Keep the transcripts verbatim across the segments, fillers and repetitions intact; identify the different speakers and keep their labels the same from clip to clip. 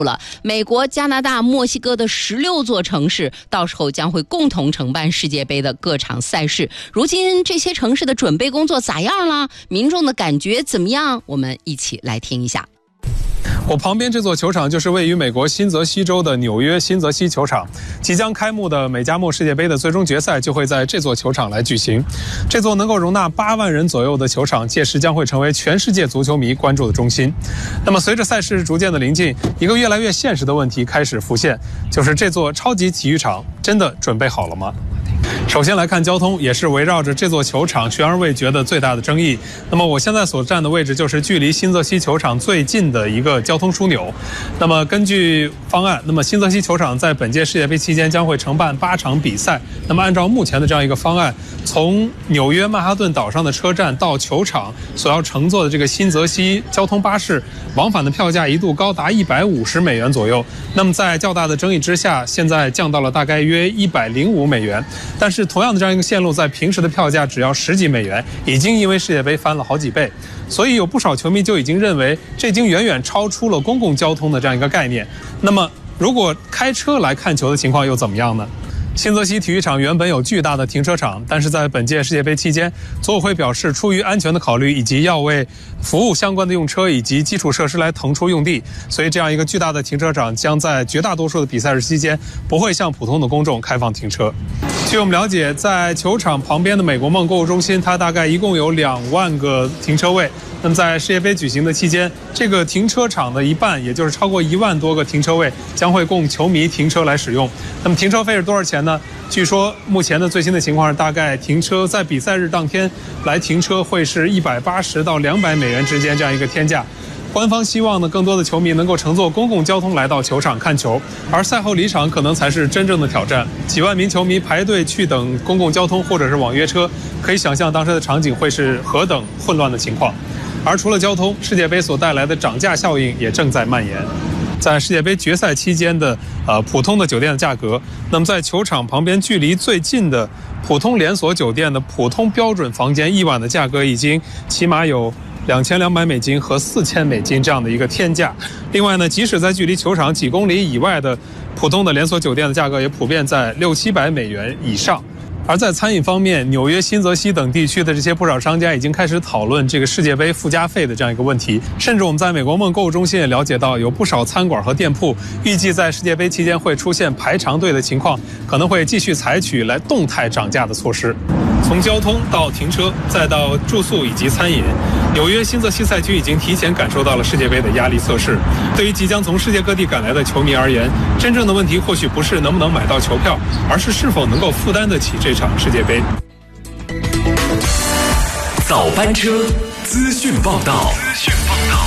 Speaker 1: 了，美国、加拿大、墨西哥的十六座城市到时候将会共同承办世界杯的各场赛事。如今这些城市的准备工作咋样了？民众的感觉怎么样？我们一起来听一下。
Speaker 2: 我旁边这座球场就是位于美国新泽西州的纽约新泽西球场，即将开幕的美加墨世界杯的最终决赛就会在这座球场来举行。这座能够容纳八万人左右的球场，届时将会成为全世界足球迷关注的中心。那么随着赛事逐渐的临近，一个越来越现实的问题开始浮现，就是这座超级体育场真的准备好了吗？首先来看交通，也是围绕着这座球场悬而未决的最大的争议。那么我现在所站的位置就是距离新泽西球场最近的一个交通枢纽。那么根据方案，那么新泽西球场在本届世界杯期间将会承办八场比赛。那么按照目前的这样一个方案，从纽约曼哈顿岛上的车站到球场所要乘坐的这个新泽西交通巴士，往返的票价一度高达一百五十美元左右。那么在较大的争议之下，现在降到了大概约一百零五美元。但是同样的这样一个线路，在平时的票价只要十几美元，已经因为世界杯翻了好几倍。所以有不少球迷就已经认为，这已经远远超出了公共交通的这样一个概念。那么如果开车来看球的情况又怎么样呢？新泽西体育场原本有巨大的停车场，但是在本届世界杯期间，组委会表示，出于安全的考虑以及要为服务相关的用车以及基础设施来腾出用地，所以这样一个巨大的停车场将在绝大多数的比赛日期间不会向普通的公众开放停车。据我们了解，在球场旁边的美国梦购物中心，它大概一共有两万个停车位。那么在世界杯举行的期间，这个停车场的一半，也就是超过一万多个停车位，将会供球迷停车来使用。那么停车费是多少钱呢？据说目前的最新的情况是，大概停车在比赛日当天来停车会是一百八十到两百美元之间这样一个天价。官方希望呢，更多的球迷能够乘坐公共交通来到球场看球，而赛后离场可能才是真正的挑战。几万名球迷排队去等公共交通或者是网约车，可以想象当时的场景会是何等混乱的情况。而除了交通，世界杯所带来的涨价效应也正在蔓延。在世界杯决赛期间的呃普通的酒店的价格，那么在球场旁边距离最近的普通连锁酒店的普通标准房间一晚的价格已经起码有两千两百美金和四千美金这样的一个天价。另外呢，即使在距离球场几公里以外的普通的连锁酒店的价格也普遍在六七百美元以上。而在餐饮方面，纽约、新泽西等地区的这些不少商家已经开始讨论这个世界杯附加费的这样一个问题。甚至我们在美国梦购物中心也了解到，有不少餐馆和店铺预计在世界杯期间会出现排长队的情况，可能会继续采取来动态涨价的措施。从交通到停车，再到住宿以及餐饮，纽约新泽西赛区已经提前感受到了世界杯的压力测试。对于即将从世界各地赶来的球迷而言，真正的问题或许不是能不能买到球票，而是是否能够负担得起这场世界杯。
Speaker 3: 早班车，资讯报道。资讯报道。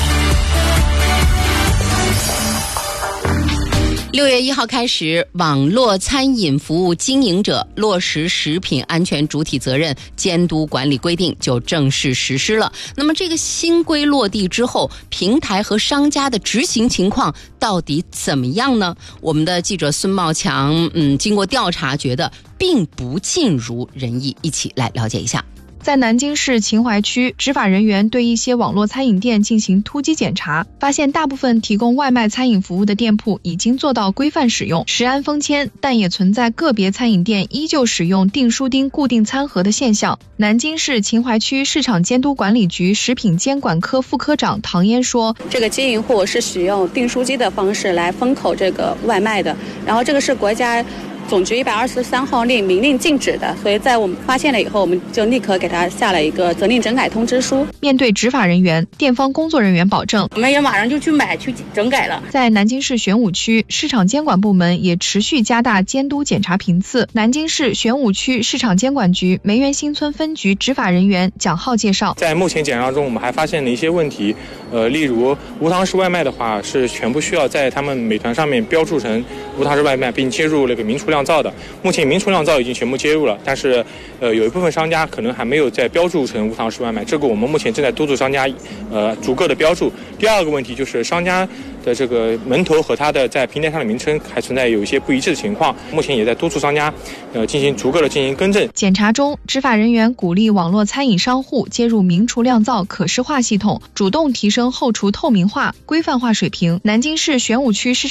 Speaker 1: 六月一号开始，网络餐饮服务经营者落实食品安全主体责任监督管理规定就正式实施了。那么这个新规落地之后，平台和商家的执行情况到底怎么样呢？我们的记者孙茂强，嗯，经过调查觉得并不尽如人意，一起来了解一下。
Speaker 4: 在南京市秦淮区，执法人员对一些网络餐饮店进行突击检查，发现大部分提供外卖餐饮服务的店铺已经做到规范使用、食安封签，但也存在个别餐饮店依旧使用订书钉固定餐盒的现象。南京市秦淮区市场监督管理局食品监管科副科长唐嫣说，
Speaker 5: 这个经营户是使用订书机的方式来封口这个外卖的，然后这个是国家总局一百二十三号令明令禁止的，所以在我们发现了以后，我们就立刻给他下了一个责令整改通知书。
Speaker 4: 面对执法人员，店方工作人员保证，
Speaker 5: 我们也马上就去买去整改了。
Speaker 4: 在南京市玄武区，市场监管部门也持续加大监督检查频次。南京市玄武区市场监管局梅园新村分局执法人员蒋浩介绍，
Speaker 6: 在目前检查中，我们还发现了一些问题，呃，例如无糖式外卖的话，是全部需要在他们美团上面标注成无糖式外卖，并接入那个明厨亮灶的。目前明厨亮灶已经全部接入了，但是呃有一部分商家可能还没有在标注成无糖式外卖，这个我们目前正在督促商家呃逐个的标注。第二个问题就是商家的这个门头和它的在平台上的名称还存在有一些不一致的情况，目前也在督促商家呃进行逐个的进行更正。
Speaker 4: 检查中，执法人员鼓励网络餐饮商户接入明厨亮灶可视化系统，主动提升后厨透明化、规范化水平。南京市玄武区市场